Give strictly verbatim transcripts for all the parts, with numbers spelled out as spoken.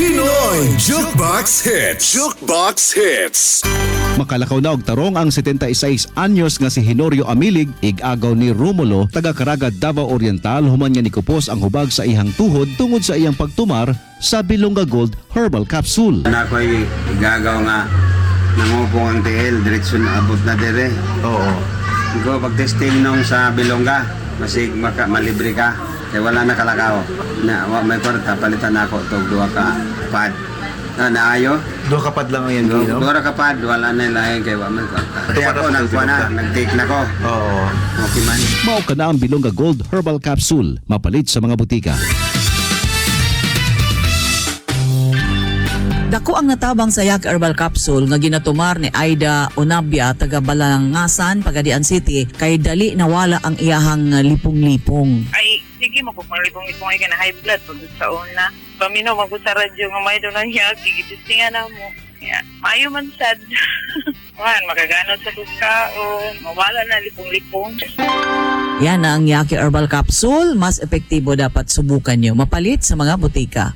Pinoy Jukebox Hits. Jukebox Hits. Makalakaw na og tarong ang setenta y seis anyos nga si Henorio Amilig, ig-agaw ni Romulo, taga Caraga, Davao Oriental, human nga nikupos ang hubag sa ihang tuhod tungod sa iyang pagtumar sa Bilonga Gold Herbal Capsule. Na ako'y igagaw nga nangupong ang T L, diretso na abot na dire. Oo. Go pag-testing nung sa Bilonga, masig maka, malibre ka. Kaya wala na kalakaw. Na, wa, may kwarta, palitan na ako itong duha ka pad. Na, naayo. Duha kapad lang ang yan, Du- no? Duha ka pad, wala na ilahin kaya wa may kwarta. Kaya ako nagkuha na, nag-take na ko. Oo. Okay man. Mao ka na ang Bilonga Gold Herbal Capsule, mapalit sa mga butika. Dako ang natabang sa Yak Herbal Capsule nga ginatumar ni Aida Onabia taga Balangasan, Pagadian City, kay dali nawala ang iyahang lipong-lipong. Ay, sige mo po, panglipong-lipong ay ka na high blood pag sa una. Paminaw, magpo sa radyo nga may doon ang yak, gigitistingan na mo. Yeah. Mayo man sad. Man, makaganod sa kuskaon, mawala na lipong-lipong. Yan na ang Yak Herbal Capsule, mas epektibo dapat subukan nyo. Mapalit sa mga butika.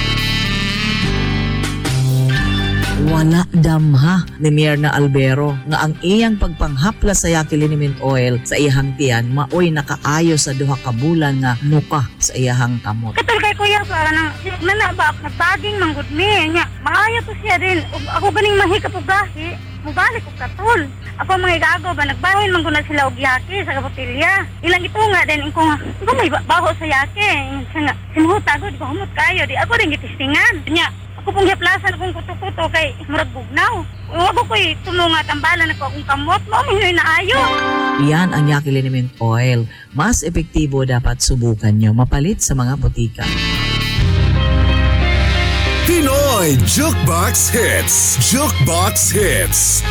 Wala damha ni Myrna Albero nga ang iyang pagpanghapla sa Yak Liniment Oil sa iyang tiyan maoy nakaayo sa duha ka bulan nga nuka sa iyang kamot. Katul kay kuya para nang nana ba nagtaging manggod mi nya maayo to siya din. Ug ako ganing mahika po gahi mubalik ko katul. Ako mga igagaw ba nagbahin man guna sila og yaki sa kapotilya. Ilang ito nga din ko nga ko may baho sa yaki. Nga simuhot agod ko humot kayo di ako rin gitistingan. Nya ako pong hiplasan akong kuto-kuto kay murag bugnaw. Huwag ko'y tumunga tambalan ako akong kamot mo, mahinoy na ayo. Yan ang Yak Liniment Oil. Mas epektibo dapat subukan nyo. Mapalit sa mga butika. Pinoy Jukebox Hits. Jukebox Hits.